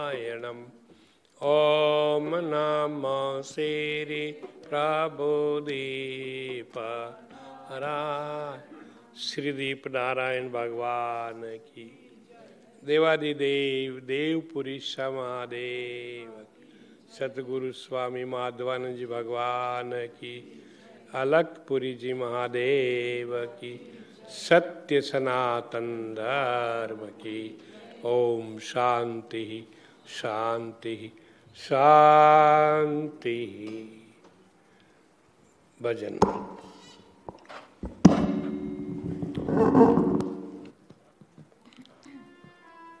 ઓમ નમઃ શ્રી પ્રભુદીપરાય. શ્રી દીપ નારાયણ ભગવાન કી. દેવાદિદેવ દેવપુરી મહાદેવ. સદગુરુ સ્વામી માધવાનંદજી ભગવાન કી. અલખપુરીજી મહાદેવ કી. સત્ય સનાતન ધર્મ કી. ઓમ શાંતિ શાંતિ શાંતિ. ભજન.